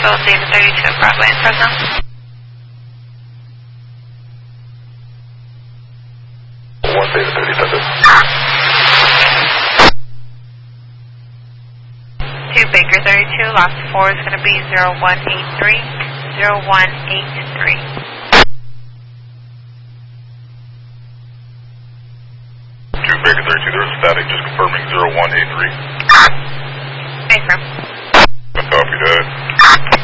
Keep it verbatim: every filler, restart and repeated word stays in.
Control, Zeta thirty-two, Broadway and Fresno. one Zeta thirty-seven. two Baker thirty-two, lost four is going to be zero one eight three, zero one eight three. two Baker thirty-two, there's a static, just confirming zero one eight three. Thanks, sir. Copy that.